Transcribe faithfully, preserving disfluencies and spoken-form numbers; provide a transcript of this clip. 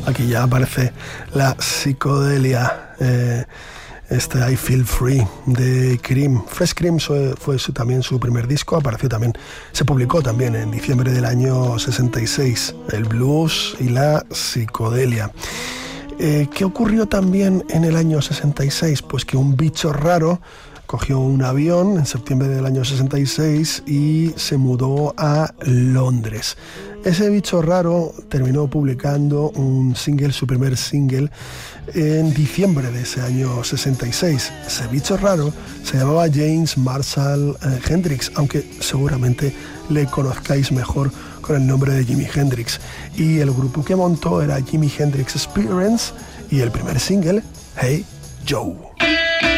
Aquí ya aparece la psicodelia. Eh, Este I Feel Free de Cream. Fresh Cream fue, fue su, también su primer disco, apareció también, se publicó también en diciembre del año sesenta y seis, el blues y la psicodelia. Eh, ¿Qué ocurrió también en el año sesenta y seis? Pues que un bicho raro cogió un avión en septiembre del año sesenta y seis y se mudó a Londres. Ese bicho raro terminó publicando un single, su primer single, en diciembre de ese año sesenta y seis. Ese bicho raro se llamaba James Marshall eh, Hendrix, aunque seguramente le conozcáis mejor con el nombre de Jimi Hendrix. Y el grupo que montó era Jimi Hendrix Experience y el primer single, Hey Joe.